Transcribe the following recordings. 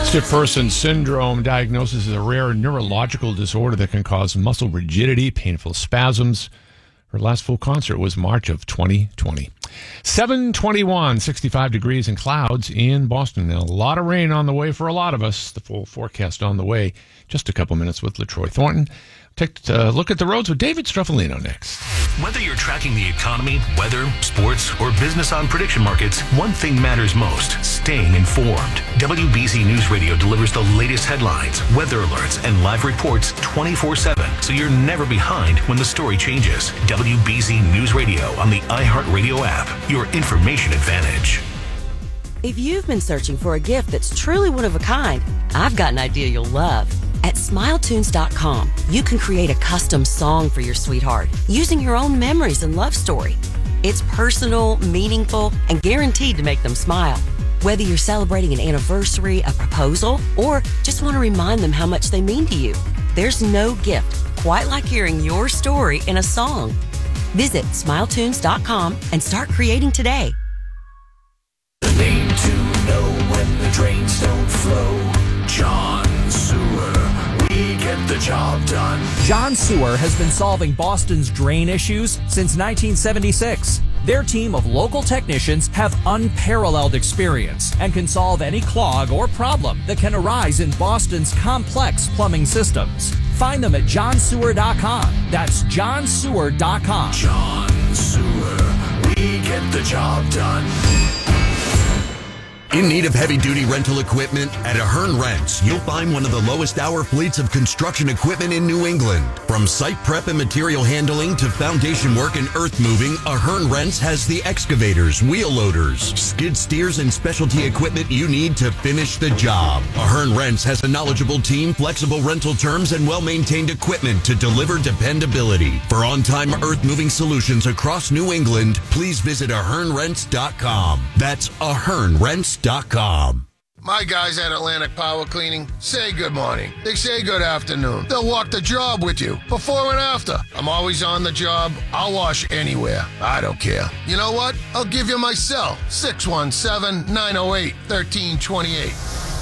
Stiff person syndrome diagnosis is a rare neurological disorder that can cause muscle rigidity, painful spasms. Her last full concert was March of 2020. 7:21, 65 degrees and clouds in Boston. And a lot of rain on the way for a lot of us. The full forecast on the way. Just a couple minutes with LaTroy Thornton. Take a look at the roads with David Struffolino next. Whether you're tracking the economy, weather, sports, or business on prediction markets, one thing matters most: staying informed. WBZ News Radio delivers the latest headlines, weather alerts, and live reports 24/7, so you're never behind when the story changes. WBZ News Radio on the iHeartRadio app, your information advantage. If you've been searching for a gift that's truly one of a kind, I've got an idea you'll love. At SmileTunes.com, you can create a custom song for your sweetheart using your own memories and love story. It's personal, meaningful, and guaranteed to make them smile. Whether you're celebrating an anniversary, a proposal, or just want to remind them how much they mean to you, there's no gift quite like hearing your story in a song. Visit SmileTunes.com and start creating today. The name to know when the drains don't flow. John Sewer. We get the job done. John Sewer has been solving Boston's drain issues since 1976. Their team of local technicians have unparalleled experience and can solve any clog or problem that can arise in Boston's complex plumbing systems. Find them at johnsewer.com. That's johnsewer.com. John Sewer. We get the job done. In need of heavy-duty rental equipment? At Ahern Rents, you'll find one of the lowest-hour fleets of construction equipment in New England. From site prep and material handling to foundation work and earth moving, Ahern Rents has the excavators, wheel loaders, skid steers, and specialty equipment you need to finish the job. Ahern Rents has a knowledgeable team, flexible rental terms, and well-maintained equipment to deliver dependability. For on-time earth-moving solutions across New England, please visit ahernrents.com. That's ahernrents.com. My guys at Atlantic Power Cleaning say good morning. They say good afternoon. They'll walk the job with you before and after. I'm always on the job. I'll wash anywhere. I don't care. You know what? I'll give you my cell, 617-908-1328.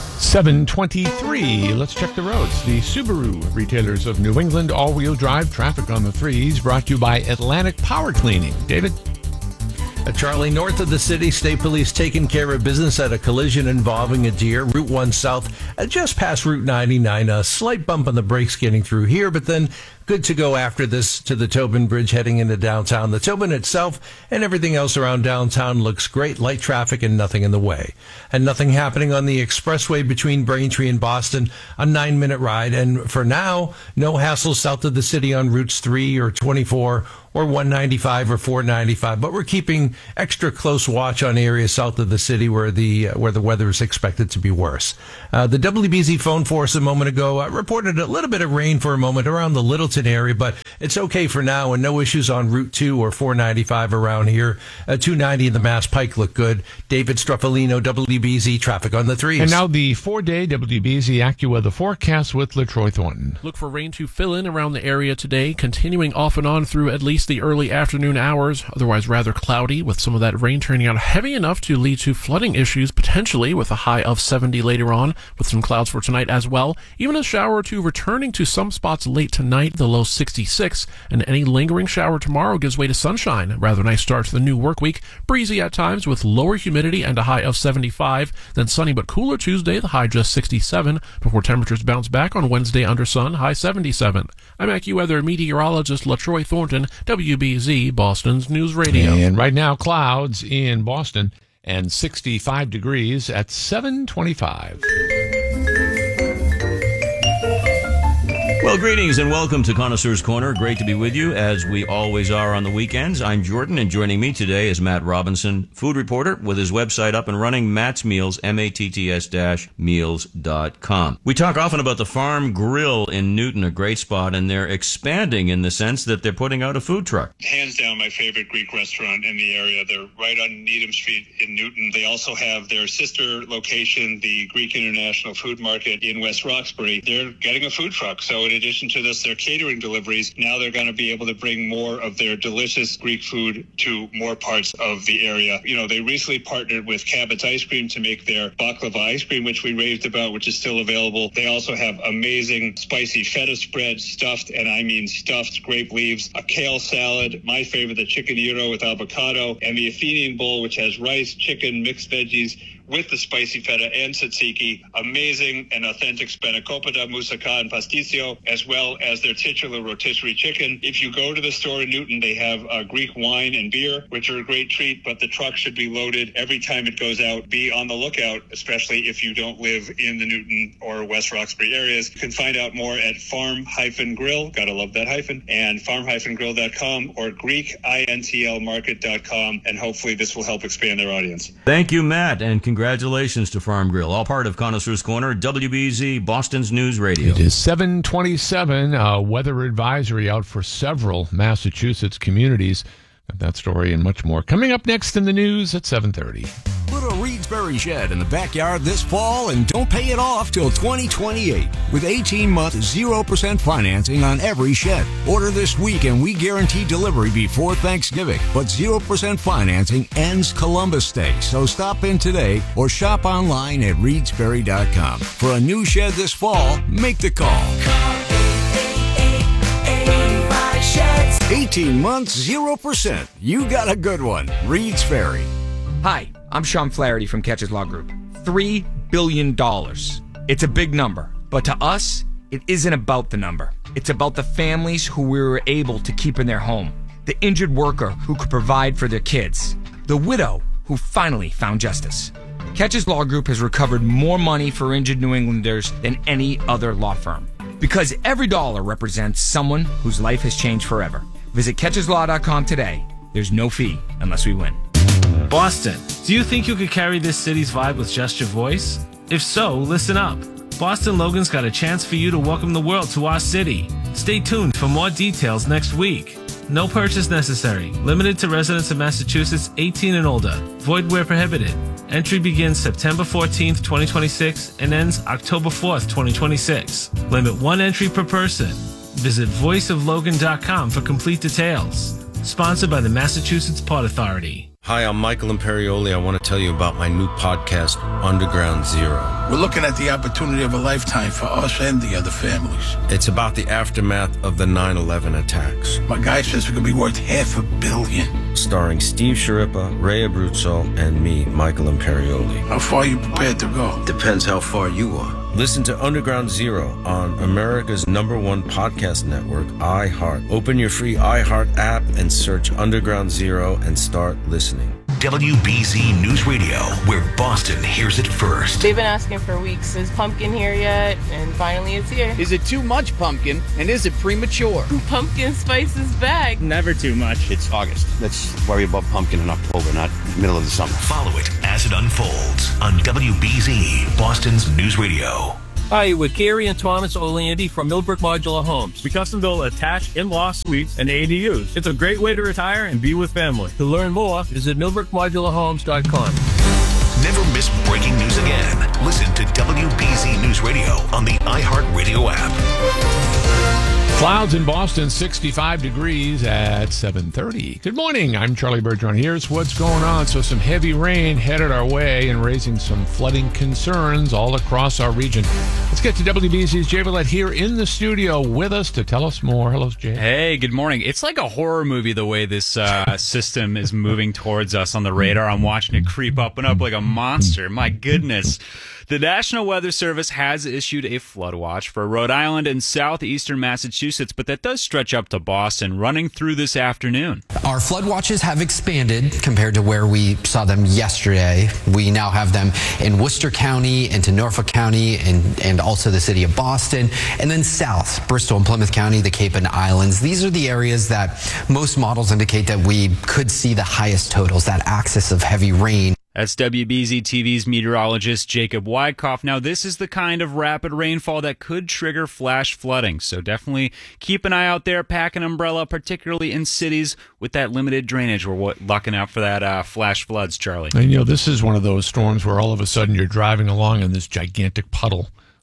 7:23. Let's check the roads. The Subaru retailers of New England, all-wheel drive traffic on the threes, brought to you by Atlantic Power Cleaning. David? Charlie, north of the city, state police taking care of business at a collision involving a deer. Route 1 south, just past Route 99. A slight bump on the brakes getting through here, but then good to go after this to the Tobin Bridge heading into downtown. The Tobin itself and everything else around downtown looks great. Light traffic and nothing in the way. And nothing happening on the expressway between Braintree and Boston. A 9-minute ride. And for now, no hassles south of the city on routes 3 or 24 or 195 or 495. But we're keeping extra close watch on areas south of the city where the weather is expected to be worse. The WBZ phone force a moment ago reported a little bit of rain for a moment around the Littleton area, but it's okay for now and no issues on Route 2 or 495 around here. 290 and the Mass Pike look good. David Struffolino, WBZ traffic on the threes. And now the 4-day WBZ AccuWeather forecast with LaTroy Thornton. Look for rain to fill in around the area today, continuing off and on through at least the early afternoon hours. Otherwise rather cloudy, with some of that rain turning out heavy enough to lead to flooding issues, potentially with a high of 70 later on, with some clouds for tonight as well. Even a shower or two returning to some spots late tonight, the low 66, and any lingering shower tomorrow gives way to sunshine. A rather nice start to the new work week. Breezy at times with lower humidity and a high of 75. Then sunny but cooler Tuesday, the high just 67, before temperatures bounce back on Wednesday under sun, high 77. I'm AccuWeather meteorologist LaTroy Thornton, WBZ, Boston's News Radio. And right now, clouds in Boston and 65 degrees at 7:25. Well, greetings and welcome to Connoisseur's Corner. Great to be with you, as we always are on the weekends. I'm Jordan, and joining me today is Matt Robinson, food reporter, with his website up and running, Matt's Meals, matts-meals.com. We talk often about the Farm Grill in Newton, a great spot, and they're expanding in the sense that they're putting out a food truck. Hands down, my favorite Greek restaurant in the area. They're right on Needham Street in Newton. They also have their sister location, the Greek International Food Market in West Roxbury. They're getting a food truck, so it addition to this, their catering deliveries, now they're going to be able to bring more of their delicious Greek food to more parts of the area. You know, they recently partnered with Cabot's Ice Cream to make their baklava ice cream, which we raved about, which is still available. They also have amazing spicy feta spread, stuffed, and I mean stuffed grape leaves, a kale salad, my favorite, the chicken gyro with avocado, and the Athenian bowl, which has rice, chicken, mixed veggies, with the spicy feta and tzatziki, amazing and authentic spanakopita, moussaka, and pasticcio, as well as their titular rotisserie chicken. If you go to the store in Newton, they have Greek wine and beer, which are a great treat, but the truck should be loaded every time it goes out. Be on the lookout, especially if you don't live in the Newton or West Roxbury areas. You can find out more at farm-grill, gotta love that hyphen, and farm-grill.com or greekintlmarket.com, and hopefully this will help expand their audience. Thank you, Matt, and congratulations to Farm Grill, all part of Connoisseur's Corner, WBZ, Boston's News Radio. It is 7:27. Weather advisory out for several Massachusetts communities. Got that story and much more coming up next in the news at 7:30. Put a Reedsbury shed in the backyard this fall and don't pay it off till 2028 with 18-month 0% financing on every shed. Order this week and we guarantee delivery before Thanksgiving. But 0% financing ends Columbus Day, so stop in today or shop online at Reedsbury.com. For a new shed this fall, make the call. Call 888-85-SHEDS. 18 months, 0%. You got a good one. Reedsbury. Hi, I'm Sean Flaherty from Catches Law Group. $3 billion. It's a big number, but to us, it isn't about the number. It's about the families who we were able to keep in their home, the injured worker who could provide for their kids, the widow who finally found justice. Catches Law Group has recovered more money for injured New Englanders than any other law firm, because every dollar represents someone whose life has changed forever. Visit catcheslaw.com today. There's no fee unless we win. Boston, do you think you could carry this city's vibe with just your voice? If so, listen up. Boston Logan's got a chance for you to welcome the world to our city. Stay tuned for more details next week. No purchase necessary. Limited to residents of Massachusetts 18 and older. Void where prohibited. Entry begins September 14th, 2026 and ends October 4th, 2026. Limit one entry per person. Visit voiceoflogan.com for complete details. Sponsored by the Massachusetts Port Authority. Hi, I'm Michael Imperioli. I want to tell you about my new podcast, Underground Zero. We're looking at the opportunity of a lifetime for us and the other families. It's about the aftermath of the 9/11 attacks. My guy says it could be worth $500 million. Starring Steve Sciarippa, Ray Abruzzo, and me, Michael Imperioli. How far are you prepared to go? Depends how far you are. Listen to Underground Zero on America's #1 podcast network, iHeart. Open your free iHeart app and search Underground Zero and start listening. WBZ News Radio, where Boston hears it first. They've been asking for weeks, is pumpkin here yet? And finally it's here. Is it too much pumpkin, and is it premature? Pumpkin spice is back. Never too much. It's August. Let's worry about pumpkin in October, not middle of the summer. Follow it as it unfolds on WBZ, Boston's News Radio. Hi, with Gary and Thomas O'Landy from Millbrook Modular Homes. We custom build attached in-law suites and ADUs. It's a great way to retire and be with family. To learn more, visit millbrookmodularhomes.com. Never miss breaking news again. Listen to WBZ News Radio on the iHeartRadio app. Clouds in Boston, 65 degrees at 7:30. Good morning. I'm Charlie Bergeron. Here's what's going on. So some heavy rain headed our way and raising some flooding concerns all across our region. Let's get to WBZ's Jay Villette here in the studio with us to tell us more. Hello, Jay. Hey, good morning. It's like a horror movie the way this system is moving towards us on the radar. I'm watching it creep up and up like a monster. My goodness. The National Weather Service has issued a flood watch for Rhode Island and southeastern Massachusetts, but that does stretch up to Boston, running through this afternoon. Our flood watches have expanded compared to where we saw them yesterday. We now have them in Worcester County, into Norfolk County, and also the city of Boston, and then south, Bristol and Plymouth County, the Cape and Islands. These are the areas that most models indicate that we could see the highest totals, that axis of heavy rain. That's WBZ TV's meteorologist Jacob Wyckoff. Now, this is the kind of rapid rainfall that could trigger flash flooding, so definitely keep an eye out there, pack an umbrella, particularly in cities with that limited drainage. We're looking out for that flash floods, Charlie. And, this is one of those storms where all of a sudden you're driving along and this gigantic puddle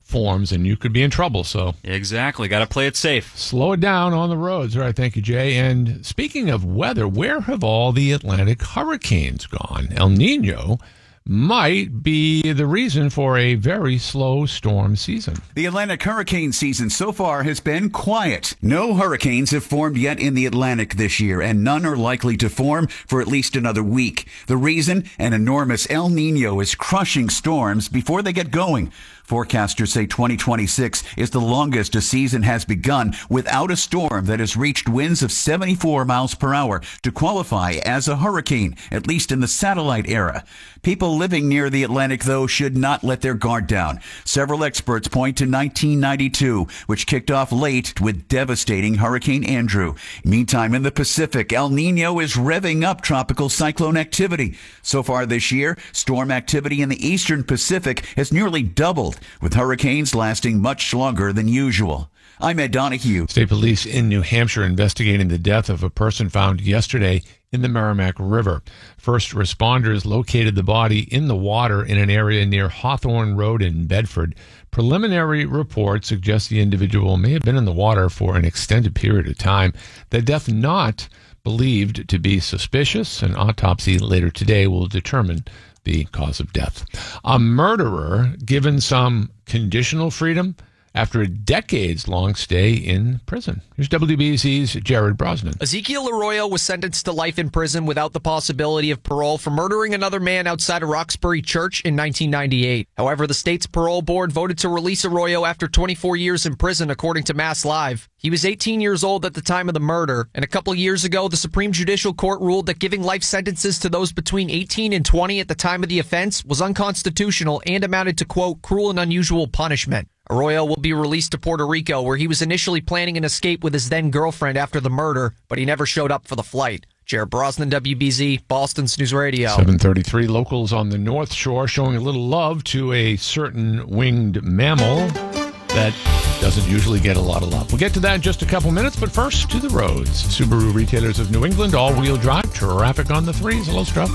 forms, and you could be in trouble. So Exactly. Got to play it safe. slow it down on the roads. All right, thank you, Jay. And speaking of weather, where have all the Atlantic hurricanes gone? El Nino might be the reason for a very slow storm season. The Atlantic hurricane season so far has been quiet. No hurricanes have formed yet in the Atlantic this year, and none are likely to form for at least another week. The reason? An enormous El Nino is crushing storms before they get going. Forecasters say 2026 is the longest a season has begun without a storm that has reached winds of 74 miles per hour to qualify as a hurricane, at least in the satellite era. People living near the Atlantic, though, should not let their guard down. Several experts point to 1992, which kicked off late with devastating Hurricane Andrew. Meantime, in the Pacific, El Nino is revving up tropical cyclone activity. So far this year, storm activity in the eastern Pacific has nearly doubled, with hurricanes lasting much longer than usual. I'm Ed Donahue. State police in New Hampshire investigating the death of a person found yesterday in the Merrimack River. First responders located the body in the water in an area near Hawthorne Road in Bedford. Preliminary reports suggest the individual may have been in the water for an extended period of time. The death not believed to be suspicious. An autopsy later today will determine the cause of death. A murderer given some conditional freedom after a decades-long stay in prison. Here's WBZ's Jared Brosnan. Ezekiel Arroyo was sentenced to life in prison without the possibility of parole for murdering another man outside of Roxbury Church in 1998. However, the state's parole board voted to release Arroyo after 24 years in prison, according to Mass Live. He was 18 years old at the time of the murder, and a couple of years ago, the Supreme Judicial Court ruled that giving life sentences to those between 18 and 20 at the time of the offense was unconstitutional and amounted to, quote, cruel and unusual punishment. Arroyo will be released to Puerto Rico, where he was initially planning an escape with his then-girlfriend after the murder, but he never showed up for the flight. Jared Brosnan, WBZ, Boston's News Radio. 7:33, locals on the North Shore showing a little love to a certain winged mammal that doesn't usually get a lot of love. We'll get to that in just a couple minutes, but first, to the roads. Subaru Retailers of New England, all-wheel drive, traffic on the threes. Hello, Struff.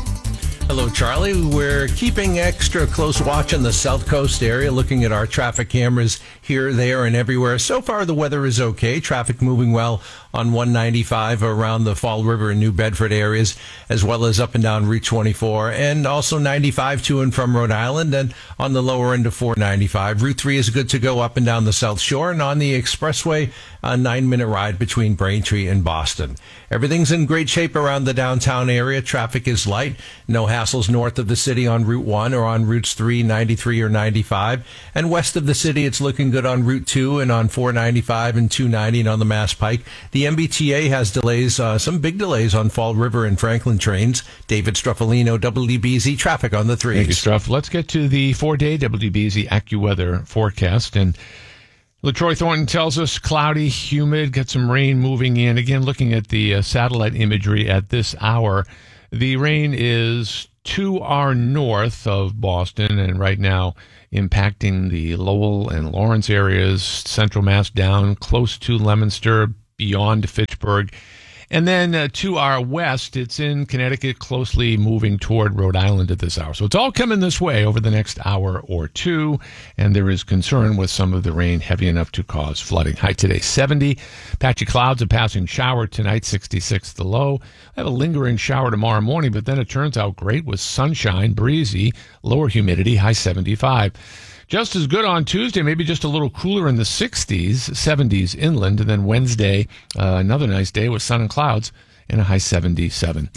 Hello, Charlie. We're keeping extra close watch on the South Coast area, looking at our traffic cameras here, there, and everywhere. So far, the weather is okay. Traffic moving well on 195 around the Fall River and New Bedford areas, as well as up and down Route 24, and also 95 to and from Rhode Island, and on the lower end of 495. Route 3 is good to go up and down the South Shore, and on the expressway, a 9-minute ride between Braintree and Boston. Everything's in great shape around the downtown area. Traffic is light. No hassles north of the city on Route 1 or on Routes 3, 93, or 95. And west of the city, it's looking good on Route 2 and on 495 and 290 and on the Mass Pike. The MBTA has delays, some big delays on Fall River and Franklin trains. David Struffalino, WBZ traffic on the threes. Thank you, Struff. Let's get to the 4-day WBZ AccuWeather forecast. And LaTroy Thornton tells us cloudy, humid, got some rain moving in. Again, looking at the satellite imagery at this hour, the rain is to our north of Boston and right now impacting the Lowell and Lawrence areas, central Mass down close to Leominster, beyond Fitchburg. And then to our west, it's in Connecticut, closely moving toward Rhode Island at this hour. So it's all coming this way over the next hour or two, and there is concern with some of the rain heavy enough to cause flooding. High today, 70. Patchy clouds, a passing shower tonight, 66 the low. I have a lingering shower tomorrow morning, but then it turns out great with sunshine, breezy, lower humidity, high 75. Just as good on Tuesday, maybe just a little cooler in the 60s, 70s inland. And then Wednesday, another nice day with sun and clouds and a high 77.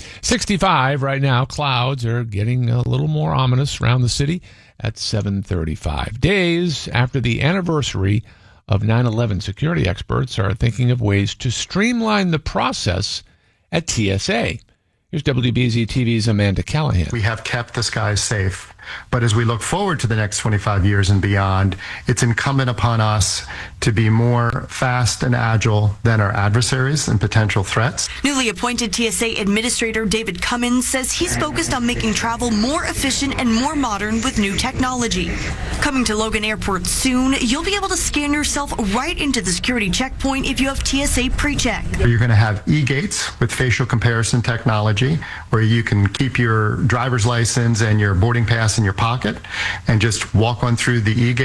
65 right now. Clouds are getting a little more ominous around the city at 7:35. Days after the anniversary of 9/11, security experts are thinking of ways to streamline the process at TSA. Here's WBZ TV's Amanda Callahan. We have kept the skies safe. But as we look forward to the next 25 years and beyond, it's incumbent upon us to be more fast and agile than our adversaries and potential threats. Newly appointed TSA Administrator David Cummins says he's focused on making travel more efficient and more modern with new technology. Coming to Logan Airport soon, you'll be able to scan yourself right into the security checkpoint if you have TSA PreCheck. You're going to have e-gates with facial comparison technology where you can keep your driver's license and your boarding pass in your pocket and just walk on through the e-gate,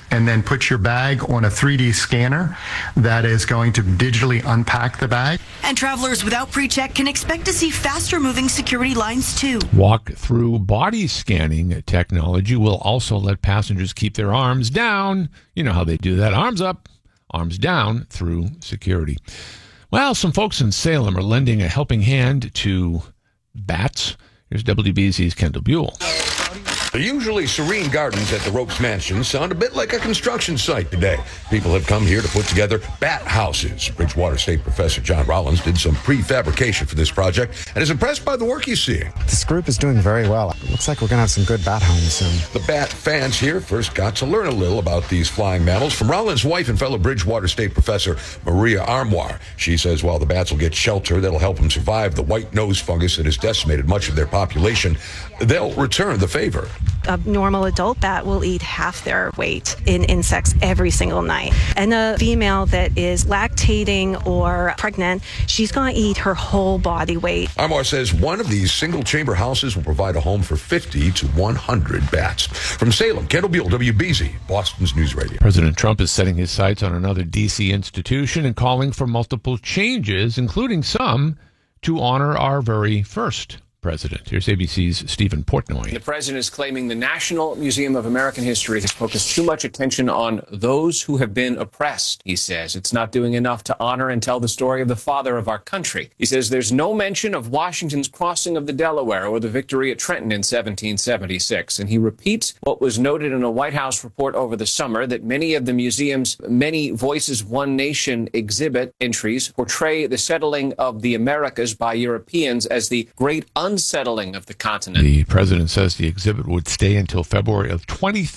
and then put your bag on a 3D scanner that is going to digitally unpack the bag. And travelers without pre-check can expect to see faster moving security lines too. Walk-through body scanning technology will also let passengers keep their arms down. You know how they do that. Arms up, arms down through security. Well, some folks in Salem are lending a helping hand to bats. Here's WBZ's Kendall Buell. The usually serene gardens at the Ropes Mansion sound a bit like a construction site today. People have come here to put together bat houses. Bridgewater State professor John Rollins did some prefabrication for this project and is impressed by the work he's seeing. This group is doing very well. It looks like we're going to have some good bat homes soon. The bat fans here first got to learn a little about these flying mammals from Rollins' wife and fellow Bridgewater State professor Maria Armoire. She says while the bats will get shelter that'll help them survive the white nose fungus that has decimated much of their population, they'll return the favor. A normal adult bat will eat half their weight in insects every single night. And a female that is lactating or pregnant, she's going to eat her whole body weight. Armour says one of these single-chamber houses will provide a home for 50 to 100 bats. From Salem, Kendall Buell, WBZ, Boston's News Radio. President Trump is setting his sights on another D.C. institution and calling for multiple changes, including some to honor our very first president. Here's ABC's Stephen Portnoy. The president is claiming the National Museum of American History has focused too much attention on those who have been oppressed. He says it's not doing enough to honor and tell the story of the father of our country. He says there's no mention of Washington's crossing of the Delaware or the victory at Trenton in 1776. And he repeats what was noted in a White House report over the summer, that many of the museum's Many Voices, One Nation exhibit entries portray the settling of the Americas by Europeans as the great unsettling of the continent. The president says the exhibit would stay until February of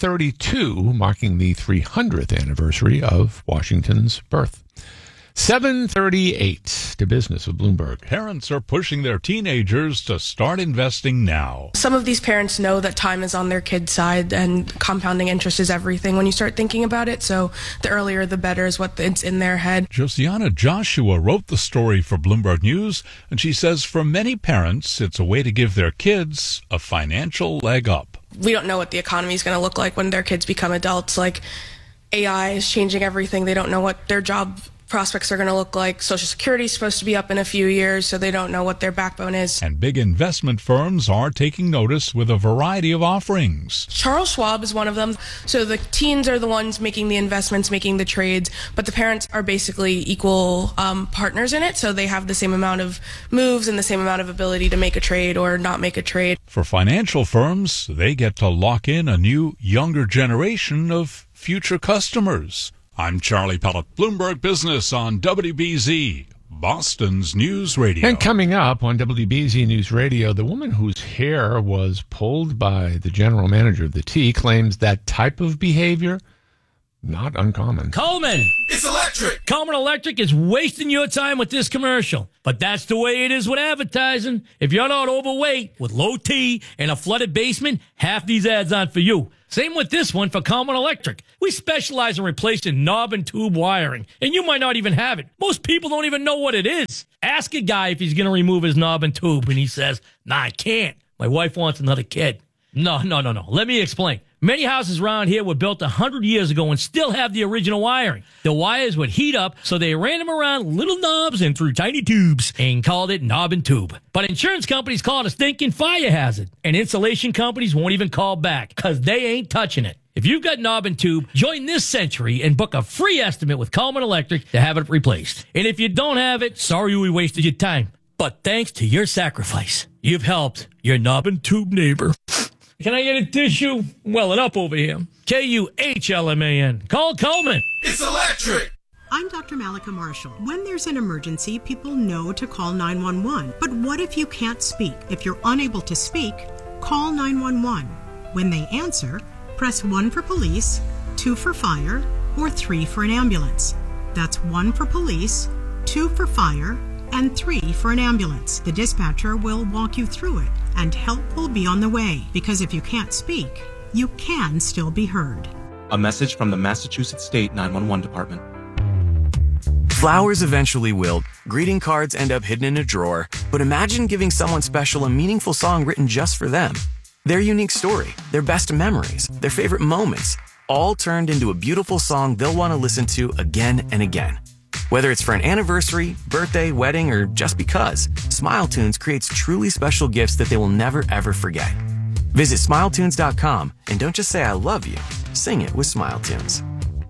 2032, marking the 300th anniversary of Washington's birth. 7:38 to business with Bloomberg. Parents are pushing their teenagers to start investing now. Some of these parents know that time is on their kids' side and compounding interest is everything when you start thinking about it. So the earlier the better is what's in their head. Josiana Joshua wrote the story for Bloomberg News, and she says for many parents, it's a way to give their kids a financial leg up. We don't know what the economy is going to look like when their kids become adults. Like AI is changing everything. They don't know what their job prospects are going to look like. Social Security is supposed to be up in a few years, so they don't know what their backbone is. And big investment firms are taking notice with a variety of offerings. Charles Schwab is one of them. So the teens are the ones making the investments, making the trades, but the parents are basically equal partners in it, so they have the same amount of moves and the same amount of ability to make a trade or not make a trade. For financial firms, they get to lock in a new, younger generation of future customers. I'm Charlie Pellet, Bloomberg Business on WBZ, Boston's News Radio. And coming up on WBZ News Radio, the woman whose hair was pulled by the general manager of the T claims that type of behavior, not uncommon. Coleman! It's electric! Coleman Electric is wasting your time with this commercial. But that's the way it is with advertising. If you're not overweight, with low T and a flooded basement, half these ads aren't for you. Same with this one for Coleman Electric. We specialize in replacing knob and tube wiring, and you might not even have it. Most people don't even know what it is. Ask a guy if he's going to remove his knob and tube, and he says, "Nah, I can't. My wife wants another kid." No. Let me explain. Many houses around here were built 100 years ago and still have the original wiring. The wires would heat up, so they ran them around little knobs and through tiny tubes and called it knob and tube. But insurance companies call it a stinking fire hazard, and insulation companies won't even call back because they ain't touching it. If you've got knob and tube, join this century and book a free estimate with Coleman Electric to have it replaced. And if you don't have it, sorry we wasted your time. But thanks to your sacrifice, you've helped your knob and tube neighbor. Can I get a tissue? Welling up over here. KUHLMAN. Call Coleman. It's electric! I'm Dr. Malika Marshall. When there's an emergency, people know to call 911. But what if you can't speak? If you're unable to speak, call 911. When they answer, press 1 for police, 2 for fire, or 3 for an ambulance. That's 1 for police, 2 for fire, and 3 for an ambulance. The dispatcher will walk you through it, and help will be on the way. Because if you can't speak, you can still be heard. A message from the Massachusetts State 911 Department. Flowers eventually wilt, greeting cards end up hidden in a drawer, but imagine giving someone special a meaningful song written just for them. Their unique story, their best memories, their favorite moments, all turned into a beautiful song they'll want to listen to again and again. Whether it's for an anniversary, birthday, wedding, or just because, SmileTunes creates truly special gifts that they will never ever forget. Visit SmileTunes.com and don't just say I love you, sing it with SmileTunes.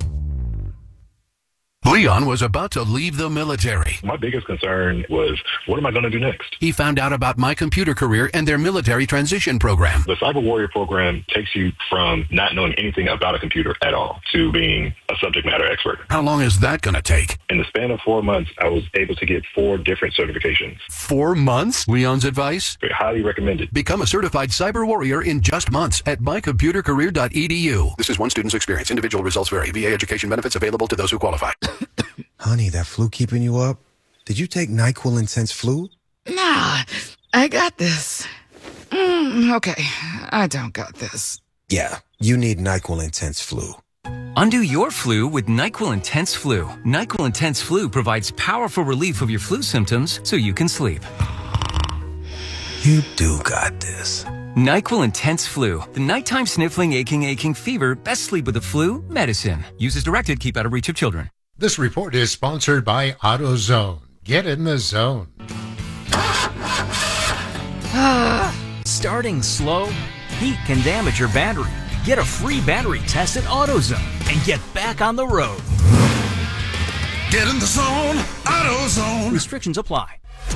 Leon was about to leave the military. My biggest concern was, what am I going to do next? He found out about My Computer Career and their military transition program. The Cyber Warrior program takes you from not knowing anything about a computer at all to being a subject matter expert. How long is that going to take? In the span of 4 months, I was able to get 4 different certifications. 4 months? Leon's advice? Highly recommended. Become a certified cyber warrior in just months at mycomputercareer.edu. This is one student's experience. Individual results vary. VA education benefits available to those who qualify. Honey, that flu keeping you up? Did you take NyQuil Intense Flu? Nah, I got this. Okay, I don't got this. Yeah, you need NyQuil Intense Flu. Undo your flu with NyQuil Intense Flu. NyQuil Intense Flu provides powerful relief of your flu symptoms so you can sleep. You do got this. NyQuil Intense Flu. The nighttime sniffling, aching fever. Best sleep with the flu medicine. Use as directed. Keep out of reach of children. This report is sponsored by AutoZone. Get in the zone. Starting slow? Heat can damage your battery. Get a free battery test at AutoZone and get back on the road. Get in the zone, AutoZone. Restrictions apply.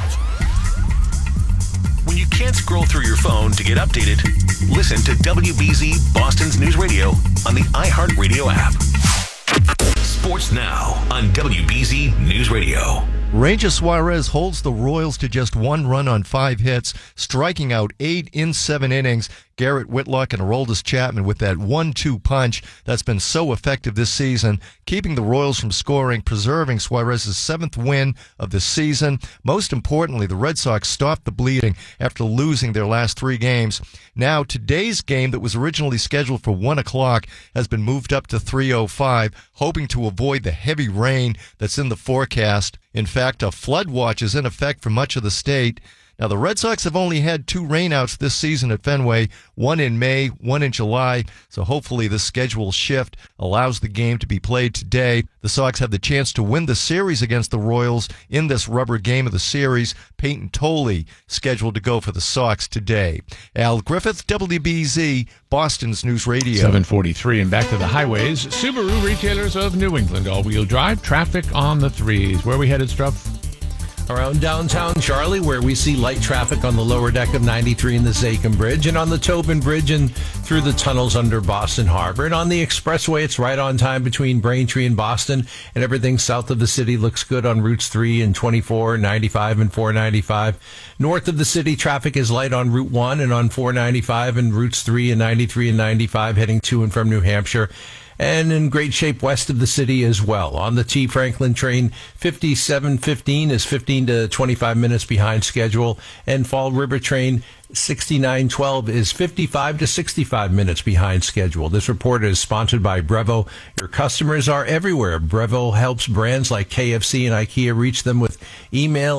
When you can't scroll through your phone to get updated, listen to WBZ Boston's News Radio on the iHeartRadio app. Sports Now on WBZ News Radio. Ranger Suarez holds the Royals to just 1 run on 5 hits, striking out 8 in 7 innings. Garrett Whitlock and Aroldis Chapman with that 1-2 punch that's been so effective this season, keeping the Royals from scoring, preserving Suarez's 7th win of the season. Most importantly, the Red Sox stopped the bleeding after losing their last 3 games. Now, today's game that was originally scheduled for 1 o'clock has been moved up to 3:05, hoping to avoid the heavy rain that's in the forecast. In fact, a flood watch is in effect for much of the state. Now, the Red Sox have only had 2 rainouts this season at Fenway, 1 in May, 1 in July, so hopefully this schedule shift allows the game to be played today. The Sox have the chance to win the series against the Royals in this rubber game of the series. Peyton Tolley scheduled to go for the Sox today. Al Griffith, WBZ, Boston's News Radio. 7:43 and back to the highways. Subaru retailers of New England, all-wheel drive, traffic on the 3s. Where are we headed, Struff? Around downtown Charlie, where we see light traffic on the lower deck of 93 and the Zakim Bridge, and on the Tobin Bridge and through the tunnels under Boston Harbor. And on the expressway, it's right on time between Braintree and Boston, and everything south of the city looks good on routes 3 and 24, 95 and 495. North of the city, traffic is light on Route 1 and on 495 and routes 3 and 93 and 95 heading to and from New Hampshire. And in great shape west of the city as well. On the T. Franklin train, 5715 is 15 to 25 minutes behind schedule. And Fall River train, 6912 is 55 to 65 minutes behind schedule. This report is sponsored by Brevo. Your customers are everywhere. Brevo helps brands like KFC and IKEA reach them with email